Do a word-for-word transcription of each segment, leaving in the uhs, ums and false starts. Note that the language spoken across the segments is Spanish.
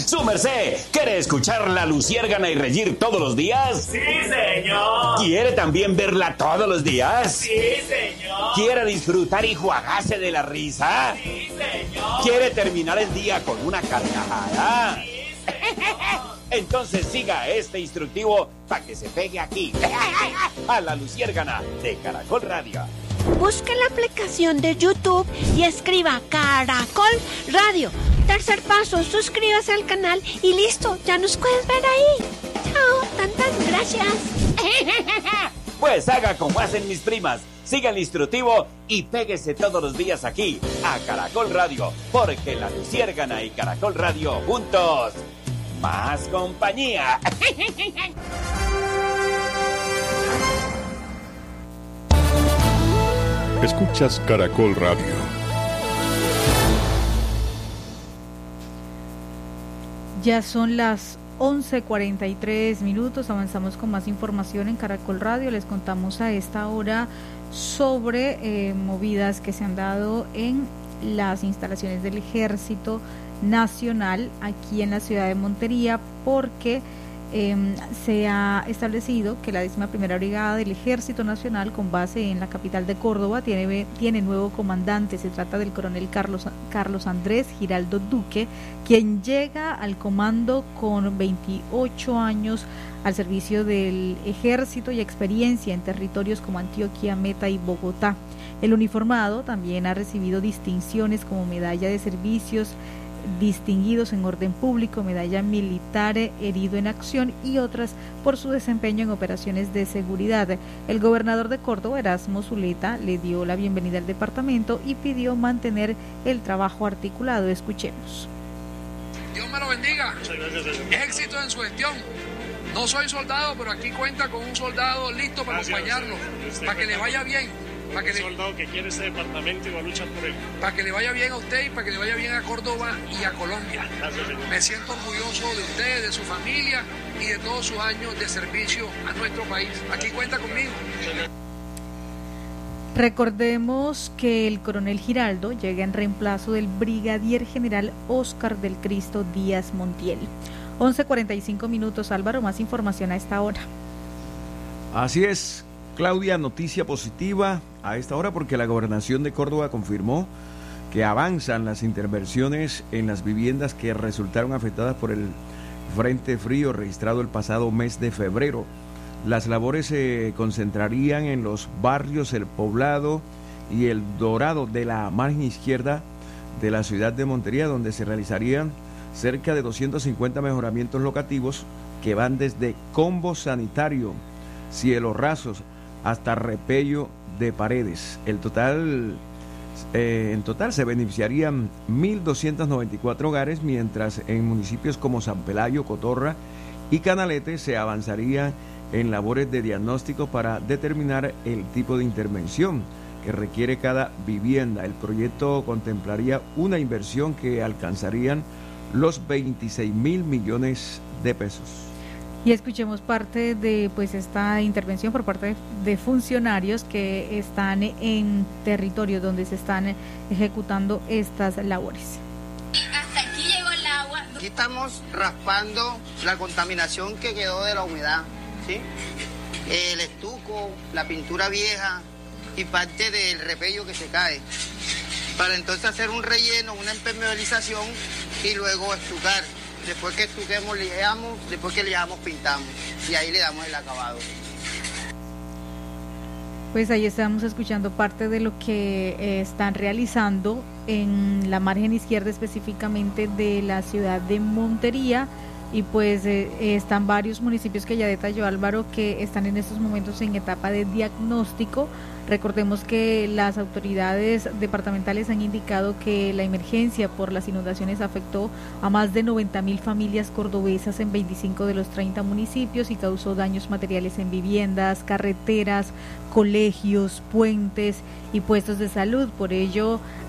¡Su merced! ¿Quiere escuchar la Luciérgana y reír todos los días? ¡Sí, señor! ¿Quiere también verla todos los días? ¡Sí, señor! ¿Quiere disfrutar y juagarse de la risa? ¡Sí, señor! ¿Quiere terminar el día con una carcajada? ¡Sí, señor! Entonces siga este instructivo para que se pegue aquí, a la Luciérgana de Caracol Radio. Busque la aplicación de YouTube y escriba Caracol Radio. Tercer paso, suscríbase al canal y listo, ya nos puedes ver ahí. Chao, tantas gracias. Pues haga como hacen mis primas, siga el instructivo y péguese todos los días aquí, a Caracol Radio, porque la Luciérgana y Caracol Radio juntos, más compañía. Escuchas Caracol Radio. Ya son las once cuarenta y tres minutos, avanzamos con más información en Caracol Radio. Les contamos a esta hora sobre eh, movidas que se han dado en las instalaciones del Ejército Nacional aquí en la ciudad de Montería, porque Eh, se ha establecido que la décima primera Brigada del Ejército Nacional, con base en la capital de Córdoba, tiene, tiene nuevo comandante. Se trata del coronel Carlos, Carlos Andrés Giraldo Duque, quien llega al comando con veintiocho años al servicio del Ejército y experiencia en territorios como Antioquia, Meta y Bogotá. El uniformado también ha recibido distinciones como medalla de servicios distinguidos en orden público, medalla militar, herido en acción y otras por su desempeño en operaciones de seguridad. El gobernador de Córdoba, Erasmo Zuleta, le dio la bienvenida al departamento y pidió mantener el trabajo articulado. Escuchemos. Dios me lo bendiga. Éxito en su gestión. No soy soldado, pero aquí cuenta con un soldado listo para Gracias, acompañarlo, para que le vaya bien. Para que, le, soldado que quiere este departamento y va a luchar por él. Para que le vaya bien a usted y para que le vaya bien a Córdoba y a Colombia. Gracias, señor. Me siento orgulloso de usted, de su familia y de todos sus años de servicio a nuestro país. Aquí cuenta conmigo. Recordemos que el coronel Giraldo llega en reemplazo del brigadier general Óscar del Cristo Díaz Montiel. once cuarenta y cinco minutos, Álvaro, más información a esta hora. Así es, Claudia, noticia positiva a esta hora porque la Gobernación de Córdoba confirmó que avanzan las intervenciones en las viviendas que resultaron afectadas por el frente frío registrado el pasado mes de febrero. Las labores se concentrarían en los barrios El Poblado y El Dorado de la margen izquierda de la ciudad de Montería, donde se realizarían cerca de doscientos cincuenta mejoramientos locativos que van desde combo sanitario, cielos rasos, hasta repello de paredes. El total, eh, en total se beneficiarían mil doscientos noventa y cuatro hogares, mientras en municipios como San Pelayo, Cotorra y Canalete se avanzaría en labores de diagnóstico para determinar el tipo de intervención que requiere cada vivienda. El proyecto contemplaría una inversión que alcanzarían los veintiséis mil millones de pesos. Y escuchemos parte de pues esta intervención por parte de, de funcionarios que están en territorios donde se están ejecutando estas labores. Hasta aquí llegó el agua. Aquí estamos raspando la contaminación que quedó de la humedad, ¿sí? El estuco, la pintura vieja y parte del repello que se cae, para entonces hacer un relleno, una impermeabilización y luego estucar. Después que estuquemos, liamos, después que liamos, pintamos y ahí le damos el acabado. Pues ahí estamos escuchando parte de lo que eh, están realizando en la margen izquierda, específicamente de la ciudad de Montería. Y pues eh, están varios municipios que ya detalló Álvaro que están en estos momentos en etapa de diagnóstico. Recordemos que las autoridades departamentales han indicado que la emergencia por las inundaciones afectó a más de noventa mil familias cordobesas en veinticinco de los treinta municipios y causó daños materiales en viviendas, carreteras, colegios, puentes y puestos de salud. Por ello,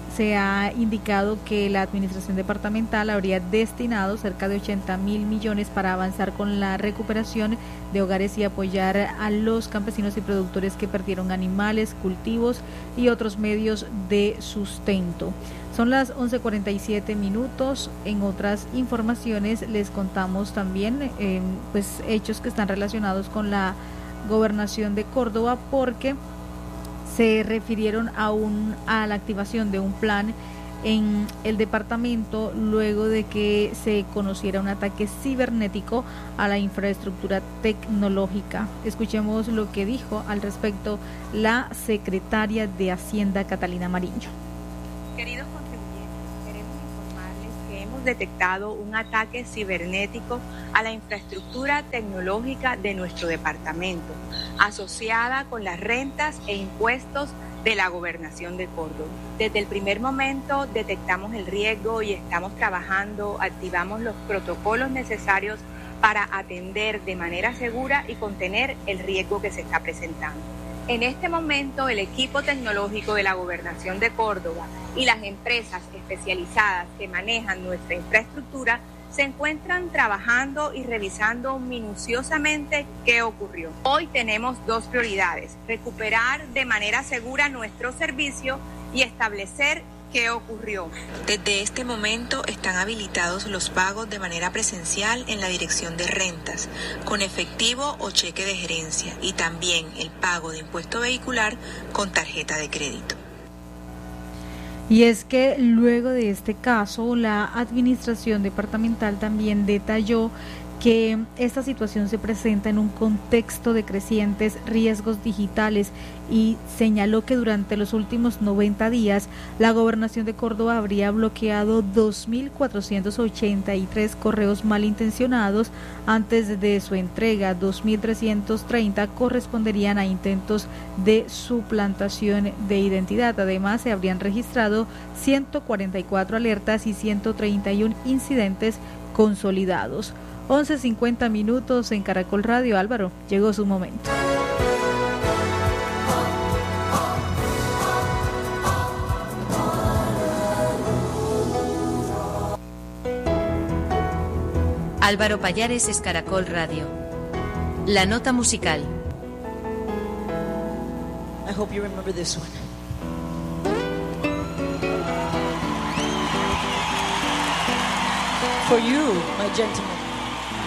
se ha indicado que la administración departamental habría destinado cerca de ochenta mil millones para avanzar con la recuperación de hogares y apoyar a los campesinos y productores que perdieron animales, cultivos y otros medios de sustento. Son las once cuarenta y siete minutos. En otras informaciones les contamos también eh, pues hechos que están relacionados con la gobernación de Córdoba, porque se refirieron a, un, a la activación de un plan en el departamento luego de que se conociera un ataque cibernético a la infraestructura tecnológica. Escuchemos lo que dijo al respecto la secretaria de Hacienda, Catalina Mariño. Queridos contribuyentes, queremos informarles que hemos detectado un ataque cibernético a la infraestructura tecnológica de nuestro departamento, asociada con las rentas e impuestos de la Gobernación de Córdoba. Desde el primer momento detectamos el riesgo y estamos trabajando, activamos los protocolos necesarios para atender de manera segura y contener el riesgo que se está presentando. En este momento, el equipo tecnológico de la Gobernación de Córdoba y las empresas especializadas que manejan nuestra infraestructura se encuentran trabajando y revisando minuciosamente qué ocurrió. Hoy tenemos dos prioridades: recuperar de manera segura nuestro servicio y establecer qué ocurrió. Desde este momento están habilitados los pagos de manera presencial en la Dirección de Rentas, con efectivo o cheque de gerencia, y también el pago de impuesto vehicular con tarjeta de crédito. Y es que luego de este caso, la administración departamental también detalló que esta situación se presenta en un contexto de crecientes riesgos digitales y señaló que durante los últimos noventa días la Gobernación de Córdoba habría bloqueado dos mil cuatrocientos ochenta y tres correos malintencionados antes de su entrega. dos mil trescientos treinta corresponderían a intentos de suplantación de identidad. Además, se habrían registrado ciento cuarenta y cuatro alertas y ciento treinta y uno incidentes consolidados. once cincuenta minutos en Caracol Radio. Álvaro, llegó su momento. Álvaro Pallares es Caracol Radio. La nota musical. I hope you remember this one. For you, my gentlemen.